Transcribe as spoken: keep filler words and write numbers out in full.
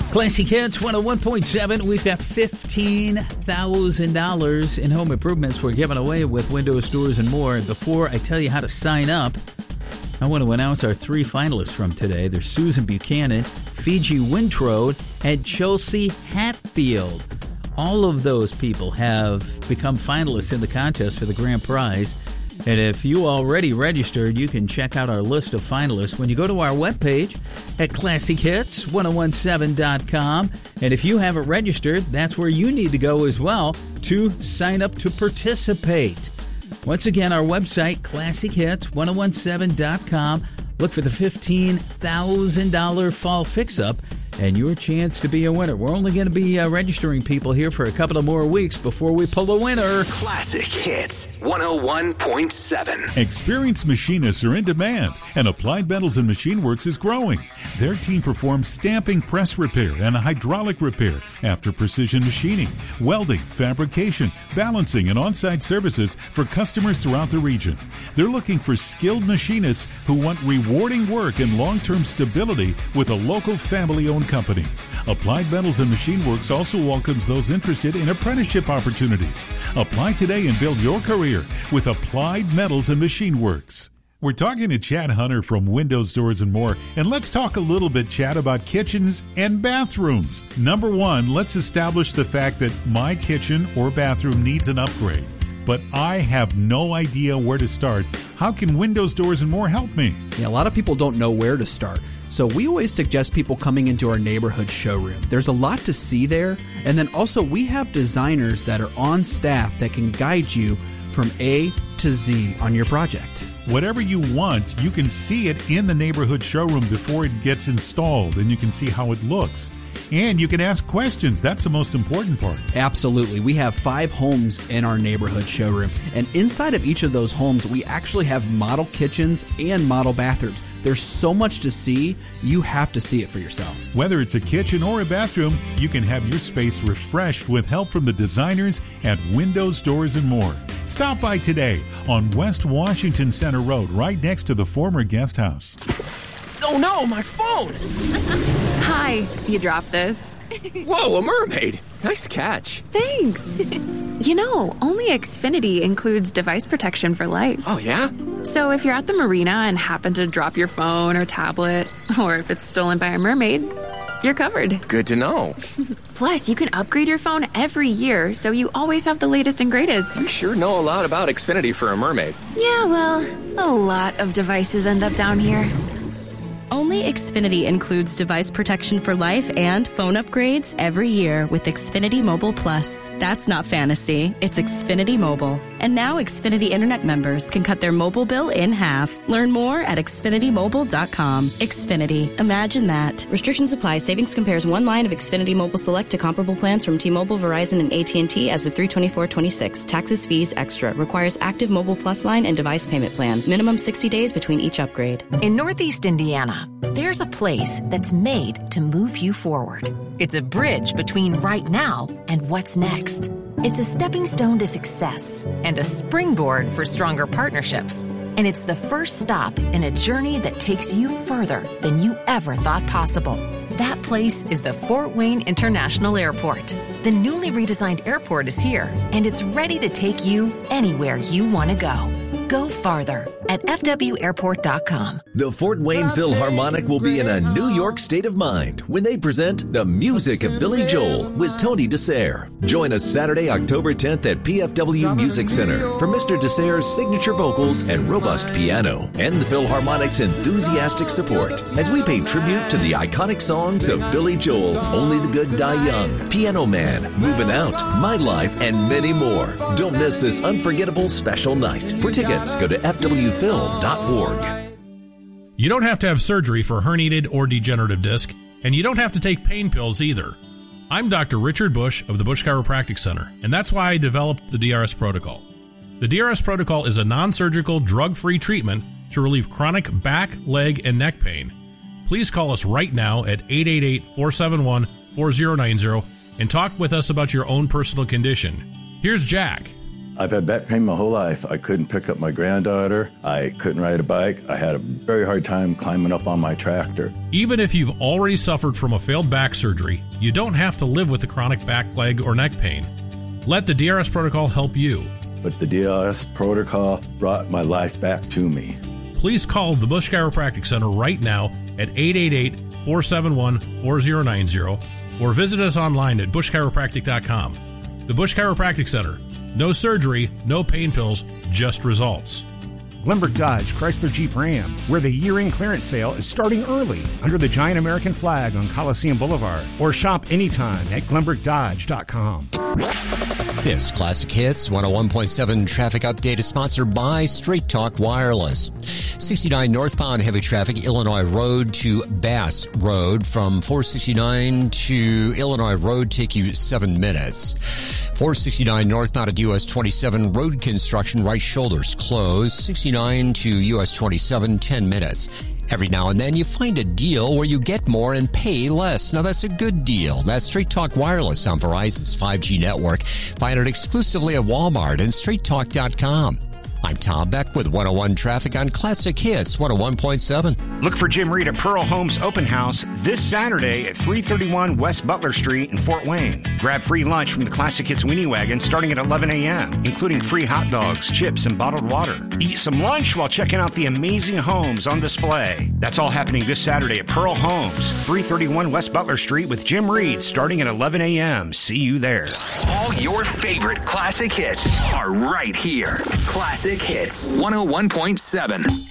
Classic Hits one oh one point seven. We've got fifteen thousand dollars in home improvements we're giving away with windows, doors, and more. Before I tell you how to sign up, I want to announce our three finalists from today. There's Susan Buchanan, Fiji Wintrode, and Chelsea Hatfield. All of those people have become finalists in the contest for the grand prize. And if you already registered, you can check out our list of finalists when you go to our webpage at classic hits ten seventeen dot com. And if you haven't registered, that's where you need to go as well to sign up to participate. Once again, our website, classic hits ten seventeen dot com. Look for the fifteen thousand dollars fall fix-up and your chance to be a winner. We're only going to be uh, registering people here for a couple of more weeks before we pull a winner. Classic Hits one oh one point seven. Experienced machinists are in demand, and Applied Metals and Machine Works is growing. Their team performs stamping, press repair, and hydraulic repair after precision machining, welding, fabrication, balancing, and on-site services for customers throughout the region. They're looking for skilled machinists who want rewarding work and long-term stability with a local family-owned company. Applied Metals and Machine Works also welcomes those interested in apprenticeship opportunities. Apply today and build your career with Applied Metals and Machine Works. We're talking to Chad Hunter from Windows, Doors, and More, and let's talk a little bit, Chad, about kitchens and bathrooms. Number one, let's establish the fact that my kitchen or bathroom needs an upgrade, but I have no idea where to start. How can Windows, Doors, and More help me? Yeah, a lot of people don't know where to start. So we always suggest people coming into our neighborhood showroom. There's a lot to see there. And then also we have designers that are on staff that can guide you from A to Z on your project. Whatever you want, you can see it in the neighborhood showroom before it gets installed, and you can see how it looks. And you can ask questions. That's the most important part. Absolutely. We have five homes in our neighborhood showroom. And inside of each of those homes, we actually have model kitchens and model bathrooms. There's so much to see, you have to see it for yourself. Whether it's a kitchen or a bathroom, you can have your space refreshed with help from the designers at Windows, Doors, and More. Stop by today on West Washington Center Road, right next to the former guest house. Oh no, my phone! Hi, you dropped this. Whoa, a mermaid! Nice catch. Thanks. You know, only Xfinity includes device protection for life. Oh, yeah? So if you're at the marina and happen to drop your phone or tablet, or if it's stolen by a mermaid, you're covered. Good to know. Plus, you can upgrade your phone every year, so you always have the latest and greatest. You sure know a lot about Xfinity for a mermaid. Yeah, well, a lot of devices end up down here. Only Xfinity includes device protection for life and phone upgrades every year with Xfinity Mobile Plus. That's not fantasy, it's Xfinity Mobile. And now Xfinity Internet members can cut their mobile bill in half. Learn more at Xfinity Mobile dot com. Xfinity. Imagine that. Restrictions apply. Savings compares one line of Xfinity Mobile Select to comparable plans from T-Mobile, Verizon, and A T and T as of three twenty-four twenty-six. Taxes, fees, extra. Requires active Mobile Plus line and device payment plan. Minimum sixty days between each upgrade. In Northeast Indiana, there's a place that's made to move you forward. It's a bridge between right now and what's next. It's a stepping stone to success and a springboard for stronger partnerships. And it's the first stop in a journey that takes you further than you ever thought possible. That place is the Fort Wayne International Airport. The newly redesigned airport is here, and it's ready to take you anywhere you want to go. Go farther at F W airport dot com. The Fort Wayne Philharmonic will be in a New York state of mind when they present The Music of Billy Joel with Tony DeSere. Join us Saturday, October tenth at P F W Music Center for Mister DeSere's signature vocals and robust piano, and the Philharmonic's enthusiastic support as we pay tribute to the iconic songs of Billy Joel, Only the Good Die Young, Piano Man, Moving Out, My Life, and many more. Don't miss this unforgettable special night. For tickets, go to F W film dot org. You don't have to have surgery for herniated or degenerative disc, and you don't have to take pain pills either. I'm Doctor Richard Bush of the Bush Chiropractic Center, and that's why I developed the D R S Protocol. The D R S Protocol is a non-surgical, drug-free treatment to relieve chronic back, leg, and neck pain. Please call us right now at eight eight eight, four seven one, four zero nine zero and talk with us about your own personal condition. Here's Jack. I've had back pain my whole life. I couldn't pick up my granddaughter. I couldn't ride a bike. I had a very hard time climbing up on my tractor. Even if you've already suffered from a failed back surgery, you don't have to live with the chronic back, leg, or neck pain. Let the D R S protocol help you. But the D R S protocol brought my life back to me. Please call the Bush Chiropractic Center right now at eight eight eight, four seven one, four zero nine zero or visit us online at bush chiropractic dot com. The Bush Chiropractic Center. No surgery, no pain pills, just results. Glenbrook Dodge Chrysler Jeep Ram, where the year-end clearance sale is starting early under the giant American flag on Coliseum Boulevard. Or shop anytime at glenbrook dodge dot com. This Classic Hits one oh one point seven traffic update is sponsored by Straight Talk Wireless. sixty-nine northbound heavy traffic, Illinois Road to Bass Road. From four sixty-nine to Illinois Road, take you seven minutes. four sixty-nine northbound at U S twenty-seven, road construction, right shoulders closed. sixty-nine to U S twenty-seven, ten minutes. Every now and then you find a deal where you get more and pay less. Now that's a good deal. That's Straight Talk Wireless on Verizon's five G network. Find it exclusively at Walmart and straight talk dot com. I'm Tom Beck with one oh one Traffic on Classic Hits one oh one point seven. Look for Jim Reed at Pearl Homes Open House this Saturday at three thirty-one West Butler Street in Fort Wayne. Grab free lunch from the Classic Hits Weenie Wagon starting at eleven a.m., including free hot dogs, chips, and bottled water. Eat some lunch while checking out the amazing homes on display. That's all happening this Saturday at Pearl Homes, three thirty-one West Butler Street with Jim Reed starting at eleven a.m. See you there. All your favorite classic hits are right here. Classic Hits one oh one point seven.